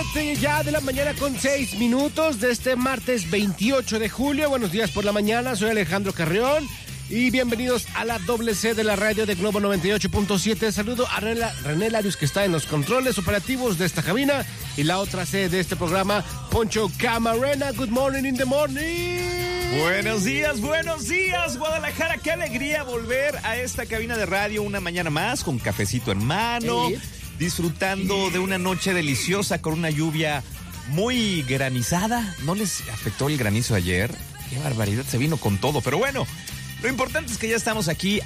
Ya de la mañana con 6 minutos de este martes 28 de julio. Buenos días por la mañana, soy Alejandro Carrión y bienvenidos a la doble C de la radio de Globo 98.7. Saludo a René Larios, que está en los controles operativos de esta cabina, y la otra C de este programa, Poncho Camarena. Good morning in the morning. Buenos días, Guadalajara. Qué alegría volver a esta cabina de radio una mañana más con cafecito en mano. Disfrutando de una noche deliciosa con una lluvia muy granizada. ¿No les afectó el granizo ayer? Qué barbaridad, se vino con todo. Pero bueno, lo importante es que ya estamos aquí